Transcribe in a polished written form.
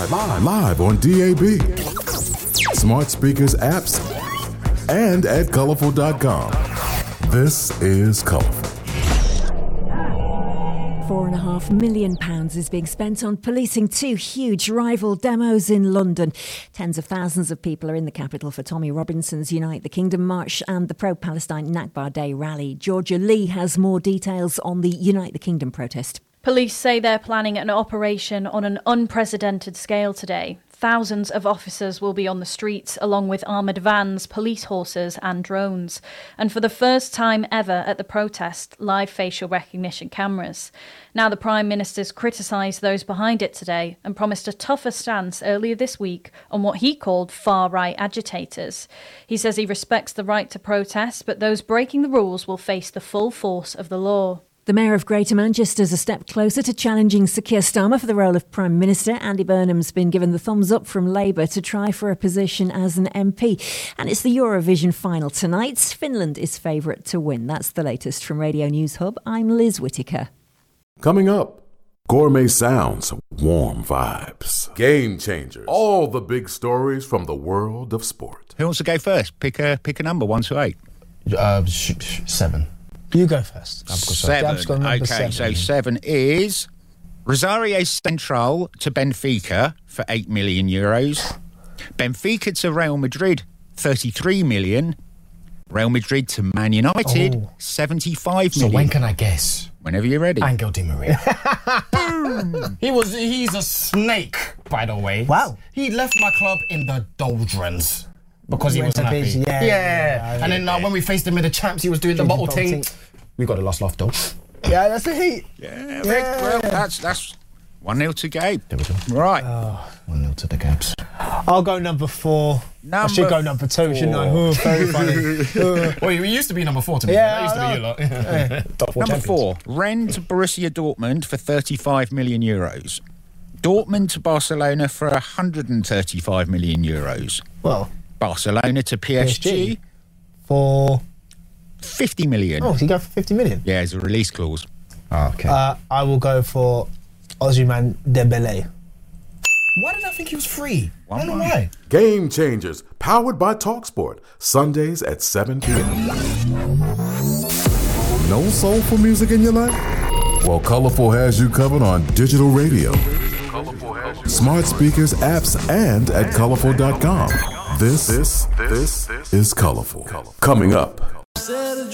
Live on DAB, smart speakers, apps, and at colorful.com. This is Colorful. £4.5 million is being spent on policing two huge rival demos in London. Tens of thousands of people are in the capital for Tommy Robinson's Unite the Kingdom March and the pro-Palestine Nakba Day rally. Georgia Lee has more details on the Unite the Kingdom protest. Police say they're planning an operation on an unprecedented scale today. Thousands of officers will be on the streets, along with armoured vans, police horses and drones. And for the first time ever at the protest, live facial recognition cameras. Now the Prime Minister's criticised those behind it today and promised a tougher stance earlier this week on what he called far-right agitators. He says he respects the right to protest, but those breaking the rules will face the full force of the law. The Mayor of Greater Manchester is a step closer to challenging Sir Keir Starmer for the role of Prime Minister. Andy Burnham's been given the thumbs up from Labour to try for a position as an MP. And it's the Eurovision final tonight. Finland is favourite to win. That's the latest from Radio News Hub. I'm Liz Whittaker. Coming up, gourmet sounds, warm vibes, game changers, all the big stories from the world of sport. Who wants to go first? Pick a number, 1 to 8. 7. You go first. 7. Okay, so 7 is Rosario Central to Benfica for €8 million. Benfica to Real Madrid, 33 million. Real Madrid to Man United, 75 million. So when can I guess? Whenever you're ready. Angel Di Maria. He's a snake, by the way. Wow. He left my club in the doldrums. Because he wasn't happy. Yeah. And then when we faced him in the champs, he was doing the bottle thing. We got the last laugh though. Yeah, that's the heat. Yeah, well, that's 1-0 to Gabe. There we go. Right. 1-0 to the Gabs. I'll go number 4. I should go number 2, shouldn't I? Oh, very funny. Well, you used to be number 4 to me. Yeah, that used to be you lot. Number 4, Rennes to Borussia Dortmund for €35 million. Dortmund to Barcelona for €135 million. Well, Barcelona to PSG for 50 million. Oh, so you go for 50 million? Yeah, it's a release clause. Oh, okay. I will go for Ousmane Dembele. Why did I think he was free? I don't know why. Game Changers, powered by TalkSport, Sundays at 7 p.m. No soulful music in your life? Well, Colorful has you covered on digital radio, smart speakers, apps, and at colorful.com. This is Colorful. Coming up.